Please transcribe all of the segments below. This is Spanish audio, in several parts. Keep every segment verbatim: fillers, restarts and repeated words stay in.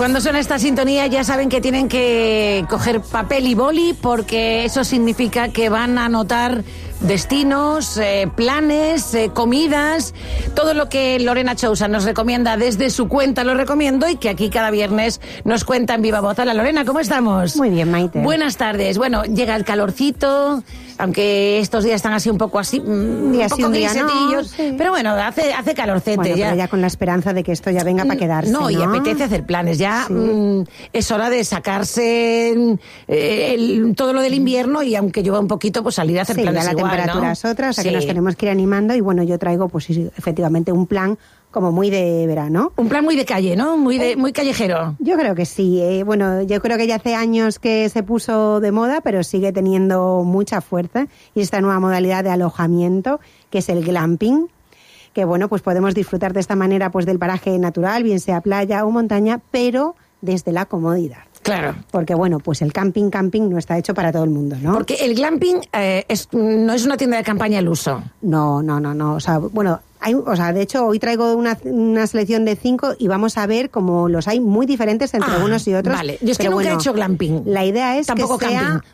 Cuando suena esta sintonía ya saben que tienen que coger papel y boli porque eso significa que van a anotar destinos, eh, planes, eh, comidas, todo lo que Lorena Chousa nos recomienda desde su cuenta Lo Recomiendo y que aquí cada viernes nos cuenta en viva voz. Hola Lorena, ¿cómo estamos? Muy bien, Maite. Buenas tardes. Bueno, llega el calorcito, aunque estos días están así un poco así, un día poco sí, un día grisetillos, no, sí. Pero bueno, hace, hace calorcete. Bueno, ya. pero ya con la esperanza de que esto ya venga para quedarse, No, ¿no? y apetece hacer planes. Ya Sí. mm, es hora de sacarse eh, el, todo lo del invierno y aunque llueva un poquito, pues salir a hacer Sí, planes ya la igual, temperatura ¿no? es otra, o sea Sí. que nos tenemos que ir animando y bueno, yo traigo pues sí, efectivamente un plan como muy de verano. Un plan muy de calle, ¿no? Muy de muy callejero. Yo creo que sí, eh. bueno, yo creo que ya hace años que se puso de moda, pero sigue teniendo mucha fuerza y esta nueva modalidad de alojamiento que es el glamping, que bueno, pues podemos disfrutar de esta manera pues del paraje natural, bien sea playa o montaña, pero desde la comodidad. Claro. Porque bueno, pues el camping, camping no está hecho para todo el mundo, ¿no? Porque el glamping eh, es, no es una tienda de campaña al uso. No, no, no, no. O sea, bueno, hay, o sea, de hecho hoy traigo una, una selección de cinco y vamos a ver cómo los hay muy diferentes entre Ah, unos y otros. Vale, yo es que Pero nunca bueno, he hecho glamping. La idea es Tampoco que sea camping.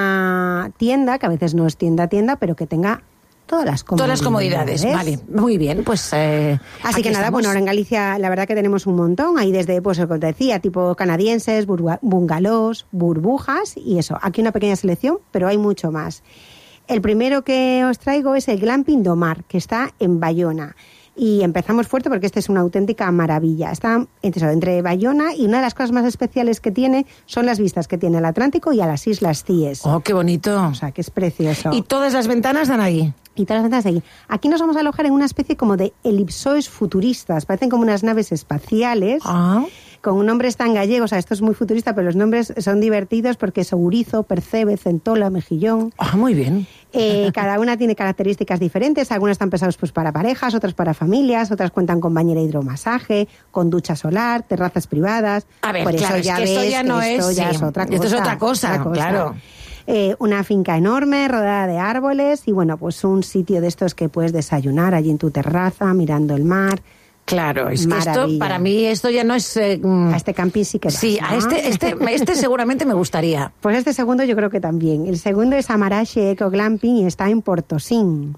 una tienda, que a veces no es tienda a tienda, pero que tenga todas las comodidades. Todas las comodidades, vale, muy bien, pues eh, Así aquí que nada, estamos. bueno, ahora en Galicia la verdad que tenemos un montón, ahí desde, pues lo que te decía, tipo canadienses, burba- bungalows, burbujas y eso. Aquí una pequeña selección, pero hay mucho más. El primero que os traigo es el Glamping do Mar, que está en Bayona. Y empezamos fuerte porque este es una auténtica maravilla. Está entre, entre Bayona y una de las cosas más especiales que tiene son las vistas que tiene al Atlántico y a las Islas Cíes. Oh, qué bonito. O sea, que es precioso. Y todas las ventanas dan ahí. Y todas las ventanas de aquí. Aquí nos vamos a alojar en una especie como de elipsoes futuristas. Parecen como unas naves espaciales. Ah. Con nombres tan gallegos. O sea, esto es muy futurista, pero los nombres son divertidos porque es Ourizo, Percebe, Centola, Mejillón. Ah, muy bien. Eh, cada una tiene características diferentes. Algunas están pensadas pues, para parejas, otras para familias, otras cuentan con bañera hidromasaje, con ducha solar, terrazas privadas. A ver, Por claro, eso ya es que esto ves ya no que esto es, ya sí. es otra cosa. Esto es otra cosa, otra cosa. claro. Eh, una finca enorme, rodeada de árboles y bueno, pues un sitio de estos que puedes desayunar allí en tu terraza, mirando el mar. Claro, es que esto, Maravilla. para mí esto ya no es... eh, mm, A este camping sí que vas, sí, a ¿no? este, este, este seguramente me gustaría. Pues este segundo yo creo que también. El segundo es Amaraxe Eco Glamping y está en Portosín.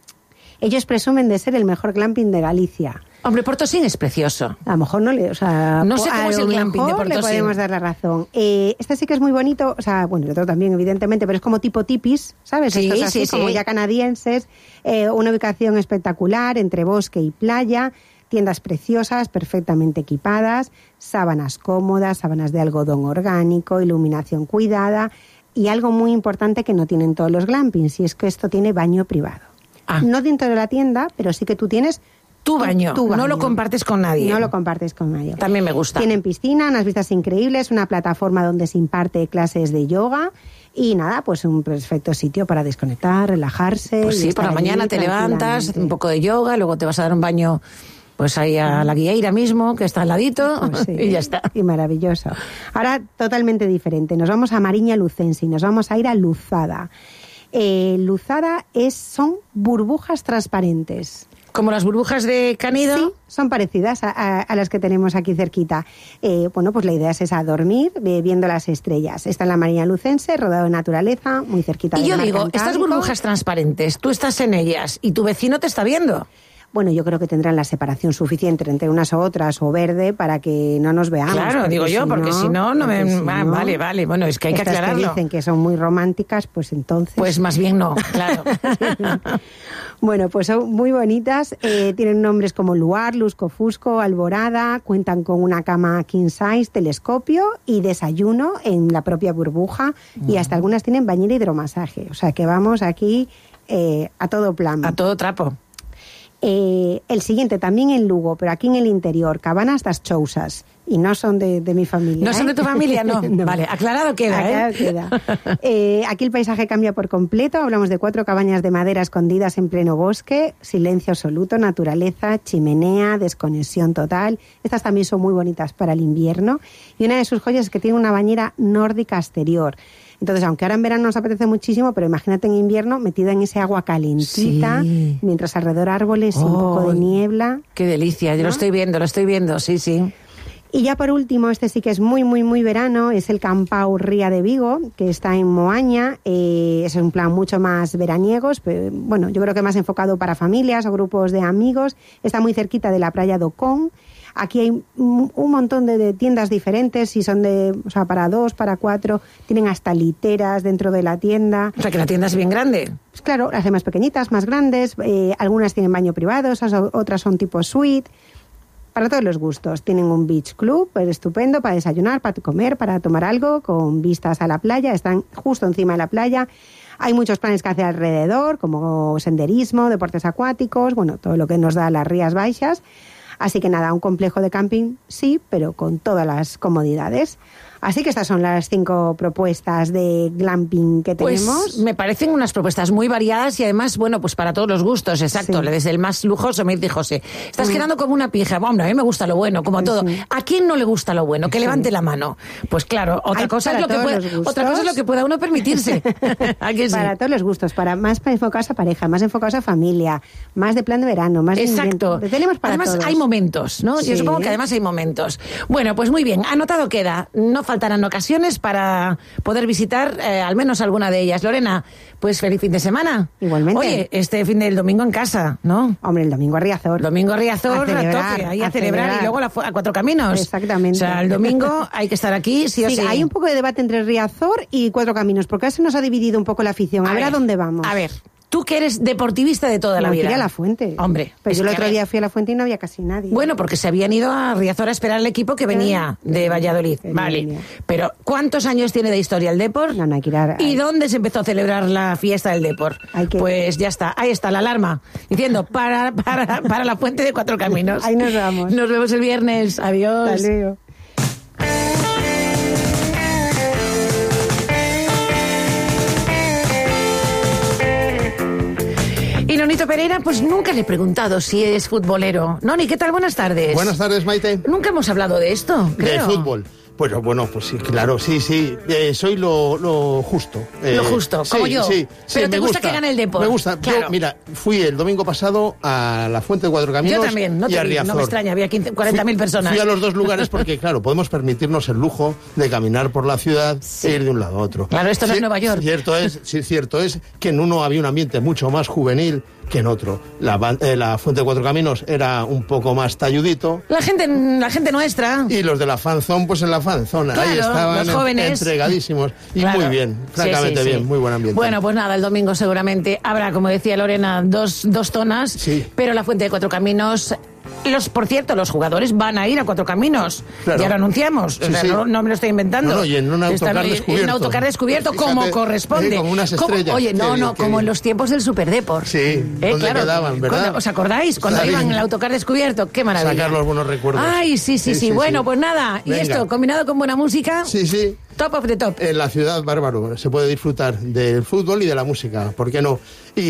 Ellos presumen de ser el mejor glamping de Galicia. Hombre, Portosín es precioso. A lo mejor no le, o sea, No sé cómo a es lo el glamping de mejor le Portosín. podemos dar la razón. Eh, este sí que es muy bonito, o sea, bueno, el otro también evidentemente, pero es como tipo tipis, ¿sabes? Sí, Estos así sí, como sí. ya canadienses, eh, una ubicación espectacular entre bosque y playa, tiendas preciosas, perfectamente equipadas, sábanas cómodas, sábanas de algodón orgánico, iluminación cuidada y algo muy importante que no tienen todos los glampings, y es que esto tiene baño privado. Ah. No dentro de la tienda, pero sí que tú tienes Tu baño, tu no baño. lo compartes con nadie. No lo compartes con nadie. También me gusta. Tienen piscina, unas vistas increíbles, una plataforma donde se imparte clases de yoga y nada, pues un perfecto sitio para desconectar, relajarse. Pues y sí, estar por la allí mañana te levantas, tranquilamente. un poco de yoga, luego te vas a dar un baño pues ahí a la Guieira mismo, que está al ladito, Pues sí, y ya está. Y maravilloso. Ahora, totalmente diferente. Nos vamos a Mariña Lucense y nos vamos a ir a Luzada. Eh, Luzada es, son burbujas transparentes. Como las burbujas de Canido. Sí, son parecidas a, a, a las que tenemos aquí cerquita. Eh, bueno, pues la idea es esa, dormir eh, viendo las estrellas. Está en la Mariña Lucense, rodeado de naturaleza, muy cerquita Y del yo mar digo, estas Cantábrico. burbujas transparentes, tú estás en ellas y tu vecino te está viendo. Bueno, yo creo que tendrán la separación suficiente entre unas u otras o verde para que no nos veamos. Claro, porque digo yo, si porque si no, no me... porque si Ah, no, vale, vale, bueno, es que hay que estas aclararlo. que dicen que son muy románticas, pues entonces... Pues más bien no, claro. Bueno, pues son muy bonitas, eh, tienen nombres como Luar, Lusco Fusco, Alborada, cuentan con una cama king size, telescopio y desayuno en la propia burbuja mm. y hasta algunas tienen bañera hidromasaje, o sea que vamos aquí eh, a todo plan. A todo trapo. Eh, el siguiente también en Lugo, pero aquí en el interior, Cabanas das Chousas. Y no son de, de mi familia. ¿No ¿eh? son de tu familia? No. No. Vale, aclarado queda, Aclarado ¿eh? queda. Eh, aquí el paisaje cambia por completo. Hablamos de cuatro cabañas de madera escondidas en pleno bosque, silencio absoluto, naturaleza, chimenea, desconexión total. Estas también son muy bonitas para el invierno. Y una de sus joyas es que tiene una bañera nórdica exterior. Entonces, aunque ahora en verano nos apetece muchísimo, pero imagínate en invierno metida en ese agua calentita, Sí. mientras alrededor árboles y Oh, un poco de niebla. Qué delicia, yo ¿No? lo estoy viendo, lo estoy viendo, sí, sí. Y ya por último, este sí que es muy, muy, muy verano, es el Campau Ría de Vigo, que está en Moaña. Eh, es un plan mucho más veraniegos, pero, bueno, yo creo que más enfocado para familias o grupos de amigos. Está muy cerquita de la playa do Con. Aquí hay un montón de, de tiendas diferentes, si son de, o sea, para dos, para cuatro, tienen hasta literas dentro de la tienda. O sea, que la tienda es bien grande. Pues claro, las hay más pequeñitas, más grandes, eh, algunas tienen baño privado, otras son tipo suite. Para todos los gustos. Tienen un beach club pues, estupendo para desayunar, para comer, para tomar algo, con vistas a la playa. Están justo encima de la playa. Hay muchos planes que hacer alrededor, como senderismo, deportes acuáticos, bueno, todo lo que nos da las Rías Baixas. Así que nada, un complejo de camping sí, pero con todas las comodidades. Así que estas son las cinco propuestas de glamping que tenemos. Pues me parecen unas propuestas muy variadas y además, bueno, pues para todos los gustos, exacto. Sí. Desde el más lujoso, me dice José, estás sí. quedando como una pija. Bueno, a mí me gusta lo bueno, como todo. Sí. ¿A quién no le gusta lo bueno? Que sí. levante la mano. Pues claro, otra Hay cosa es lo que pueda, otra cosa es lo que pueda uno permitirse. ¿A que sí? Para todos los gustos, para más enfocados a pareja, más enfocados a familia, más de plan de verano, más exacto. de tenemos para además todos. Hay momentos, ¿no? Sí. Yo supongo que además hay momentos. Bueno, pues muy bien, anotado queda. No faltarán ocasiones para poder visitar eh, al menos alguna de ellas. Lorena, pues feliz fin de semana. Igualmente. Oye, este fin del domingo en casa, ¿no? Hombre, el domingo a Riazor. Domingo a Riazor, a, celebrar, a tope, ahí a, a celebrar, celebrar y luego la, a Cuatro Caminos. Exactamente. O sea, el domingo hay que estar aquí, sí o sí. sí. Hay un poco de debate entre Riazor y Cuatro Caminos, porque eso nos ha dividido un poco la afición. A, a ver, ver a dónde vamos. A ver. Tú que eres deportivista de toda la no, vida. Fui a la Fuente. Hombre. Pero yo el otro día fui a la Fuente y no había casi nadie. Bueno, porque se habían ido a Riazor a esperar al equipo que venía eh, de Valladolid. Eh, vale. Venía. Pero ¿cuántos años tiene de historia el Depor? No, no hay que ir a... ¿Y dónde se empezó a celebrar la fiesta del Depor? Hay que... Pues ya está. Ahí está la alarma. Diciendo, para, para, para la Fuente de Cuatro Caminos. Ahí nos vamos. Nos vemos el viernes. Adiós. Hasta luego. Y Nonito Pereira, pues nunca le he preguntado si es futbolero. Noni, ¿qué tal? Buenas tardes. Buenas tardes, Maite. Nunca hemos hablado de esto, creo. De fútbol. Pues bueno, pues sí, claro, sí, sí. Eh, soy lo, lo justo. Eh, lo justo, como sí, yo. Sí, Pero sí, te gusta, gusta que gane el Depor. Me gusta. Claro. Yo, mira, fui el domingo pasado a la Fuente de Cuatro Caminos. Yo también, no, y te a vi, Riazor. No me extraña, había cuarenta mil personas. Fui a los dos lugares porque, claro, podemos permitirnos el lujo de caminar por la ciudad sí. e ir de un lado a otro. Claro, esto no sí, es Nueva York. Cierto es, sí, cierto es que en uno había un ambiente mucho más juvenil que en otro. La, eh, la Fuente de Cuatro Caminos era un poco más talludito. La gente, la gente nuestra. Y los de la fanzone, pues en la fanzone. Claro, ahí estaban los jóvenes. entregadísimos. Y claro. muy bien, francamente sí, sí, bien, sí. muy buen ambiente. Bueno, pues nada, el domingo seguramente habrá, como decía Lorena, dos, dos zonas. Sí. Pero la Fuente de Cuatro Caminos... Los, por cierto, los jugadores van a ir a Cuatro Caminos. Claro. Ya lo anunciamos. Sí, o sea, sí. no, no me lo estoy inventando. No, no, y en un autocar Están, descubierto. En un autocar descubierto, Fíjate, como corresponde. Eh, como unas estrellas. Como, oye, no, qué, no, qué como bien. en los tiempos del Superdepor. Sí, ¿Eh? donde claro. quedaban, ¿verdad? Cuando, ¿Os acordáis? Cuando Está iban bien. en el autocar descubierto. Qué maravilla. Sacar los buenos recuerdos. Ay, sí, sí, sí. sí, sí bueno, sí. pues nada. Venga. Y esto, combinado con buena música. Sí, sí. Top of the top. En la ciudad, bárbaro. Se puede disfrutar del fútbol y de la música. ¿Por qué no?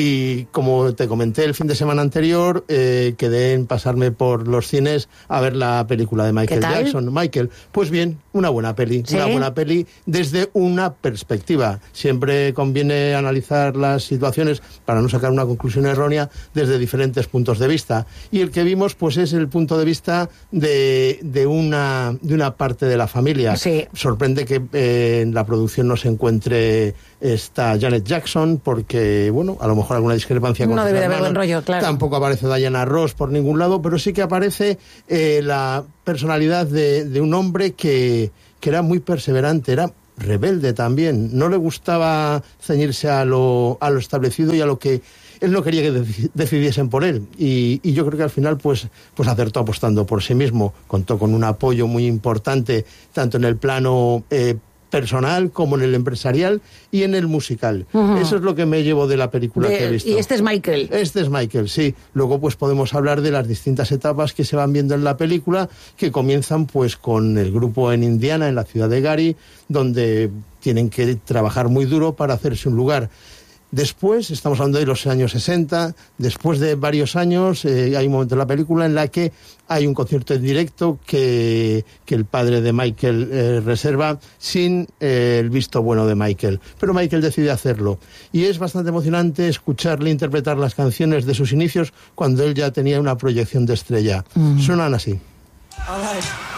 Y como te comenté el fin de semana anterior, eh, quedé en pasarme por los cines a ver la película de Michael Jackson. Michael, pues bien, una buena peli. ¿Sí? Una buena peli desde una perspectiva. Siempre conviene analizar las situaciones para no sacar una conclusión errónea desde diferentes puntos de vista. Y el que vimos, pues es el punto de vista de, de, una, de una parte de la familia. Sí. Sorprende que eh, en la producción no se encuentre esta Janet Jackson, porque, bueno, a lo mejor alguna discrepancia con no sus debe de hermanos. haber buen rollo, claro. Tampoco aparece Diana Ross por ningún lado, pero sí que aparece eh, la personalidad de, de un hombre que, que era muy perseverante, era rebelde también, no le gustaba ceñirse a lo, a lo establecido y a lo que él no quería que dec- decidiesen por él, y, y yo creo que al final pues, pues acertó apostando por sí mismo. Contó con un apoyo muy importante tanto en el plano eh, personal como en el empresarial y en el musical. Uh-huh. Eso es lo que me llevo de la película de, que he visto. Y este es Michael. Este es Michael, sí. Luego pues podemos hablar de las distintas etapas que se van viendo en la película, que comienzan pues con el grupo en Indiana, en la ciudad de Gary, donde tienen que trabajar muy duro para hacerse un lugar. Después, estamos hablando de los años sesenta, después de varios años, eh, hay un momento en la película en la que hay un concierto en directo que, que el padre de Michael eh, reserva sin eh, el visto bueno de Michael. Pero Michael decide hacerlo. Y es bastante emocionante escucharle interpretar las canciones de sus inicios cuando él ya tenía una proyección de estrella. Mm. Suenan así. All right.